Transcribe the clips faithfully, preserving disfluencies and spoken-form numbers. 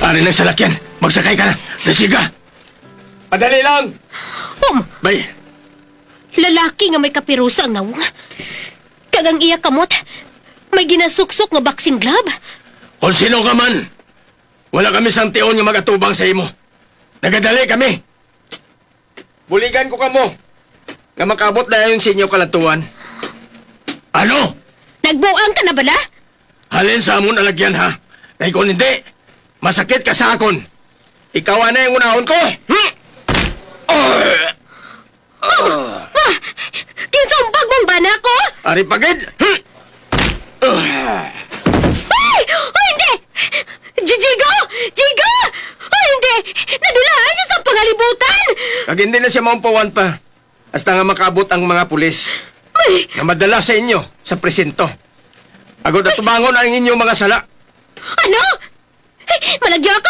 Ari ng salakyan. Magsakay ka na. Dasiga. Padali lang. Um, Bay, lalaki nga may kapirusa ang nawong. Kagang iya kamot, may ginasuksok nga boxing glove. kung sino ka man, wala kami sang tiyon nga magatubang sa imo. Nagadali kami. Buligan ko kamo. Nga makabot na yung sinyo kalatuan. Ano? Nagbuang ka na bala? Halin sa amon alagyan ha. Kaya kung hindi, masakit ka sa akon. Ikaw na yung unahon ko. Hmm? Oh! Ah, kinsumpag mong bana ko? Ari pagid. Hmm? Oh! Ay! Oh, hindi! Jijigo! Jigo! Oh, hindi! Nadulaan niya sa pangalibutan! Kag hindi na siya maumpawan pa. Hasta nga makabot ang mga pulis. Ay! Na madala sa inyo sa presinto. Agod na tumangon ang inyong mga sala. Ano? Ay, malagyo ako!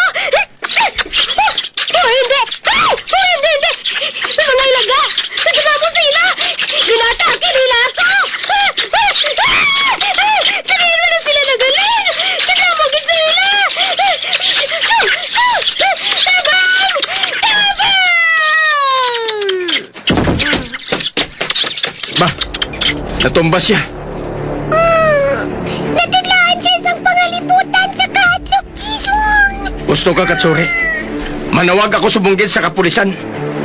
Oh, hindi! Ay! Oh, hindi, hindi! Sa mga ilaga! Nagkakamo sila! Ginatake nila ako! Sabihin mo na sila na galing! Nagkamagin sila! Tabang! Tabang! Ba, natumba siya. Nataglaan siya isang pangalibutan sa kahatlok kiswang! Gusto ka, Katsuri? Manawag ako subunggid sa kapulisan.